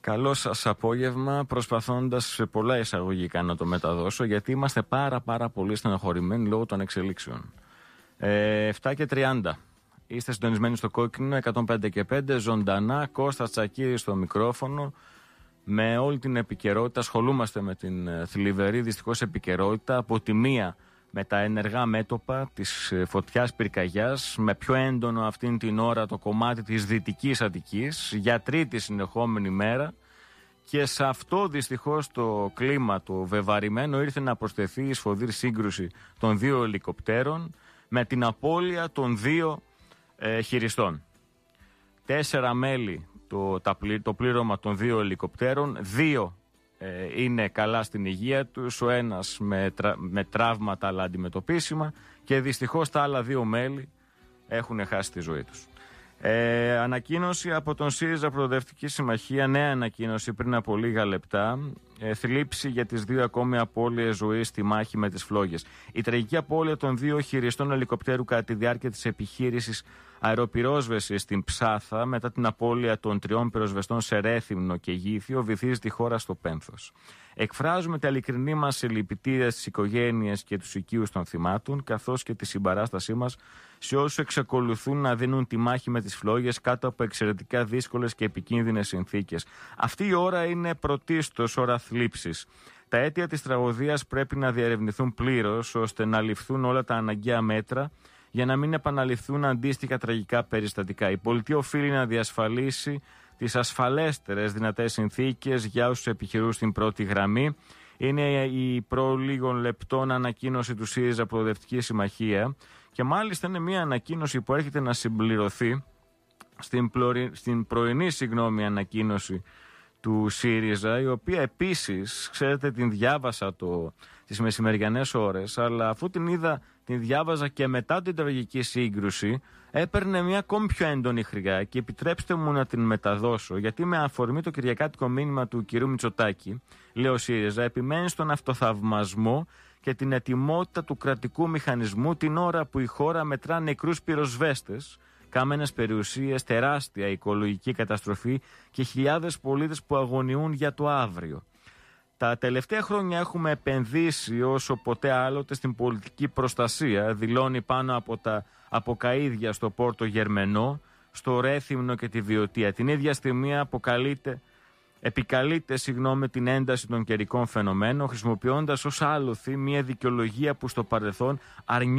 Καλό σας απόγευμα, προσπαθώντας σε πολλά εισαγωγικά να το μεταδώσω, γιατί είμαστε πάρα πολύ στενοχωρημένοι λόγω των εξελίξεων. 7:30. Είστε συντονισμένοι στο κόκκινο 105,5 ζωντανά. Κώστας Τσακίρης στο μικρόφωνο. Με όλη την επικαιρότητα ασχολούμαστε με την θλιβερή δυστυχώς επικαιρότητα. Από τη μία με τα ενεργά μέτωπα της φωτιάς πυρκαγιάς, με πιο έντονο αυτήν την ώρα το κομμάτι της Δυτικής Αττικής για τρίτη συνεχόμενη μέρα, και σε αυτό δυστυχώς το κλίμα το βεβαρημένο ήρθε να προσθεθεί η σφοδρή σύγκρουση των δύο ελικοπτέρων με την απώλεια των δύο χειριστών. 4 μέλη το πλήρωμα των δύο ελικοπτέρων, 2 είναι καλά στην υγεία τους, ο ένας με τραύματα αλλά αντιμετωπίσιμα, και δυστυχώς τα άλλα 2 μέλη έχουν χάσει τη ζωή τους. Ανακοίνωση από τον ΣΥΡΙΖΑ Προοδευτική Συμμαχία, νέα ανακοίνωση πριν από λίγα λεπτά. Θλίψη για τις 2 ακόμη απώλειες ζωής στη μάχη με τις φλόγες. Η τραγική απώλεια των 2 χειριστών ελικοπτέρου κατά τη διάρκεια της επιχείρησης αεροπυρόσβεσης στην Ψάθα, μετά την απώλεια των 3 πυροσβεστών σε Ρέθυμνο και Γήθιο, βυθίζει τη χώρα στο πένθος. Εκφράζουμε τα ειλικρινή μας συλληπιτήρια στις οικογένειες και τους οικείους των θυμάτων, καθώς και τη συμπαράστασή μας σε όσους εξακολουθούν να δίνουν τη μάχη με τις φλόγες κάτω από εξαιρετικά δύσκολες και επικίνδυνες συνθήκες. Αυτή η ώρα είναι πρωτίστως ώρα θλίψης. Τα αίτια της τραγωδίας πρέπει να διερευνηθούν πλήρως, ώστε να ληφθούν όλα τα αναγκαία μέτρα για να μην επαναληφθούν αντίστοιχα τραγικά περιστατικά. Η πολιτεία οφείλει να διασφαλίσει τις ασφαλέστερες δυνατές συνθήκες για όσους επιχειρούν στην πρώτη γραμμή. Είναι η προ λίγων λεπτών ανακοίνωση του ΣΥΡΙΖΑ Προοδευτική Συμμαχία, και μάλιστα είναι μια ανακοίνωση που έρχεται να συμπληρωθεί στην πρωινή ανακοίνωση του ΣΥΡΙΖΑ, η οποία επίσης, ξέρετε, την διάβασα τις μεσημεριανές ώρες, αλλά αφού την διάβαζα και μετά την τραγική σύγκρουση, έπαιρνε μια ακόμη πιο έντονη χρειά, και επιτρέψτε μου να την μεταδώσω, γιατί με αφορμή το κυριακάτικο μήνυμα του κυρίου Μητσοτάκη, λέει ο ΣΥΡΙΖΑ, επιμένει στον αυτοθαυμασμό και την ετοιμότητα του κρατικού μηχανισμού την ώρα που η χώρα μετρά νεκρούς πυροσβέστες, κάμενες περιουσίες, τεράστια οικολογική καταστροφή και χιλιάδες πολίτες που αγωνιούν για το αύριο. Τα τελευταία χρόνια έχουμε επενδύσει όσο ποτέ άλλοτε στην πολιτική προστασία, δηλώνει πάνω από τα αποκαΐδια στο Πόρτο Γερμενό, στο Ρέθυμνο και τη Βιωτία. Την ίδια στιγμή επικαλείται την ένταση των καιρικών φαινομένων, χρησιμοποιώντας ως άλοθη μια δικαιολογία που στο παρελθόν